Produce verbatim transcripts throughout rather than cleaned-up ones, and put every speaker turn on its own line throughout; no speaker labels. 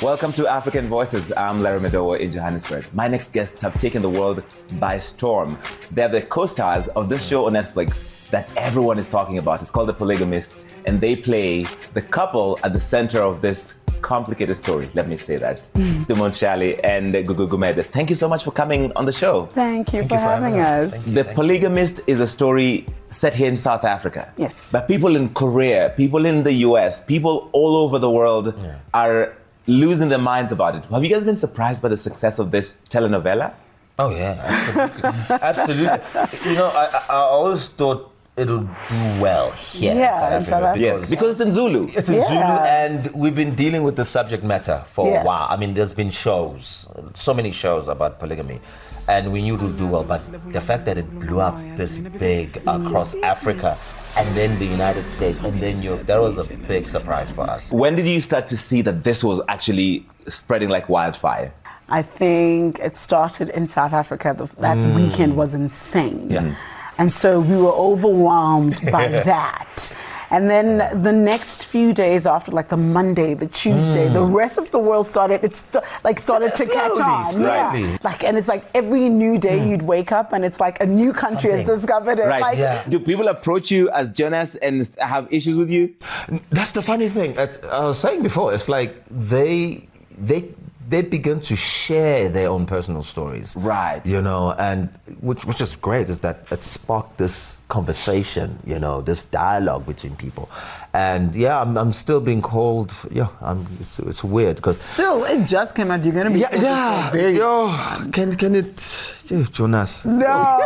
Welcome to African Voices. I'm Larry Madowo in Johannesburg. My next guests have taken the world by storm. They're the co-stars of this show on Netflix that everyone is talking about. It's called The Polygamist, and they play the couple at the center of this complicated story. Let me say that. Mm. Simon Shali and Gugu Gumede. Thank you so much for coming on the show.
Thank you, Thank for, you for having, having us.
The Polygamist is a story set here in South Africa.
Yes.
But people in Korea, people in the U S, people all over the world yeah. are losing their minds about it. Have you guys been surprised by the success of this telenovela?
Oh yeah, absolutely. Absolutely. You know, I, I always thought it'll do well here
yeah,
in South Africa.
South Africa.
Yes, because it's in Zulu.
It's in
yeah.
Zulu, and we've been dealing with the subject matter for
yeah.
a while. I mean, there's been shows, so many shows about polygamy, and we knew it would do well, but the fact that it blew up this big across Africa, and then the United States, and then Europe, that was a big surprise for us.
When did you start to see that this was actually spreading like wildfire?
I think it started in South Africa. The, that mm. weekend was insane.
Yeah.
And so we were overwhelmed by that. And then the next few days after, like the Monday, the Tuesday, mm. the rest of the world started, it st- like started to catch on.
Slightly.
Yeah. Like, and it's like every new day mm. you'd wake up and it's like a new country Something. has discovered it.
Right.
Like,
yeah. Do people approach you as Jonas and have issues with you?
That's the funny thing. I was saying before, it's like they, they, they begin to share their own personal stories.
Right.
You know, and which which is great is that it sparked this conversation, you know, this dialogue between people. And yeah, I'm, I'm still being called, yeah, I'm, it's, it's weird because...
Still, it just came out, you're going to be...
Yeah, yeah,
very...
yo, can, can it... Jonas.
No.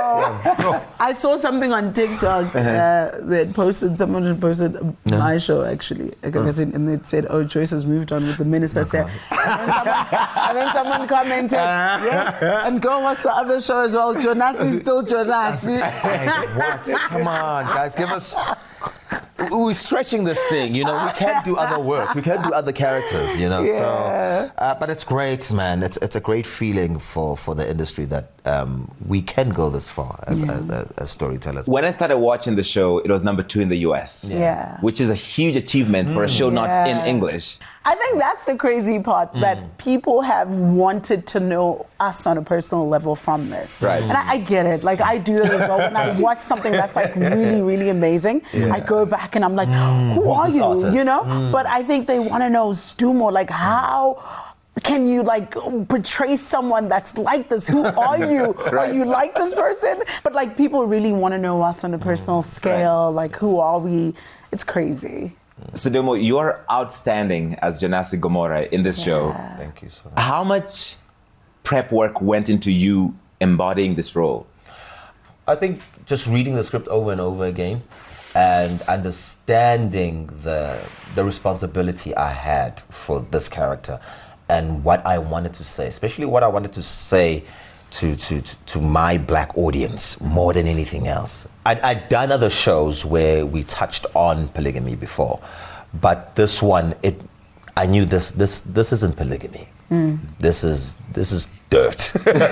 I saw something on TikTok uh, that posted, someone had posted yeah. my show actually, uh. and it said, oh, Joyce has moved on with the minister. Said, and, then someone, and then someone commented, yes, and go watch the other show as well. Jonas is still Jonas.
What? Come on, guys, give us... We're stretching this thing, you know. We can't do other work. We can't do other characters, you know.
Yeah.
So, uh, but it's great, man. It's it's a great feeling for, for the industry that um, we can go this far as, yeah. as, as storytellers.
When I started watching the show, it was number two in the U S.
Yeah. yeah.
Which is a huge achievement mm. for a show yeah. not in English.
I think that's the crazy part, mm. that people have wanted to know us on a personal level from this.
Right.
And I, I get it. Like, I do that as well. When I watch something that's like really, really amazing, yeah. I go back and I'm like, mm. who Who's are you? Artist? You know? Mm. But I think they want to know, Stu, more like, how can you like portray someone that's like this? Who are you? Right. Are you like this person? But like, people really want to know us on a personal mm. scale. Right. Like, who are we? It's crazy.
Sidomo, you're outstanding as Janasi Gomora in this yeah. show.
Thank you so much.
How much prep work went into you embodying this role?
I think just reading the script over and over again and understanding the the responsibility I had for this character and what I wanted to say, especially what I wanted to say to to, to my black audience more than anything else. I'd, I'd done other shows where we touched on polygamy before, but this one, it I knew this this this isn't polygamy. Mm. This is this is dirt.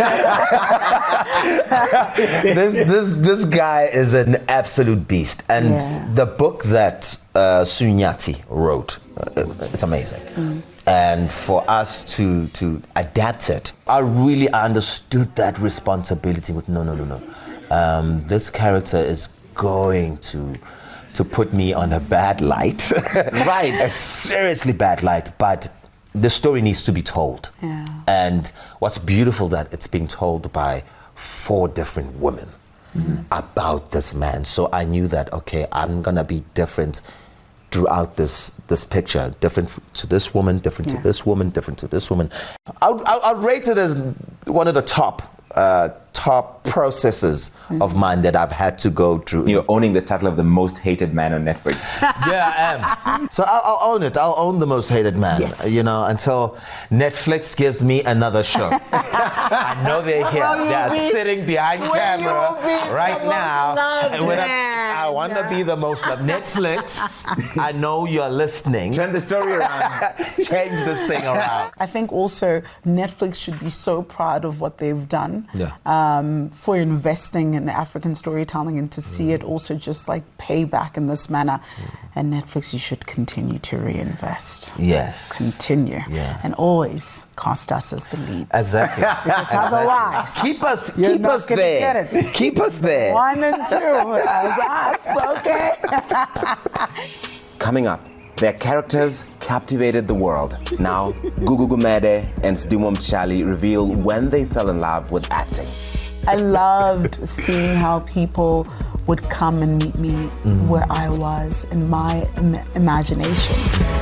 this this this guy is an absolute beast, and yeah. the book that uh, Sunyati wrote, uh, it's amazing. Mm. And for us to to adapt it, I really understood that responsibility. With no no no no, um, this character is going to. to put me on a bad light. Right. A seriously bad light, but the story needs to be told.
Yeah.
And what's beautiful that it's being told by four different women mm-hmm. about this man. So I knew that, okay, I'm gonna be different throughout this this picture, different to this woman, different yeah. to this woman, different to this woman. I'll, I'll, I'll rate it as one of the top uh, top processes mm-hmm. of mine that I've had to go through.
You're owning the title of the most hated man on Netflix.
Yeah, I am. So I'll, I'll own it. I'll own the most hated man,
yes.
you know, until Netflix gives me another show. I know they're here.
Well,
they're
be,
sitting behind camera right now.
And
when I, I want to be the most loved. Netflix, I know you're listening.
Turn the story around.
Change this thing around.
I think also Netflix should be so proud of what they've done.
Yeah.
Um, for investing in African storytelling and to see mm. it also just like pay back in this manner. Mm. And Netflix, you should continue to reinvest.
Yes.
Continue.
Yeah.
And always cast us as the leads.
Exactly.
Because otherwise,
Keep us,
you're
keep
not
us
gonna
there.
get it.
Keep us there.
One and two as us, okay?
Coming up, their characters captivated the world. Now, Gugu Gumede and Sdimom Chali reveal when they fell in love with acting.
I loved seeing how people would come and meet me mm. where I was in my Im- imagination.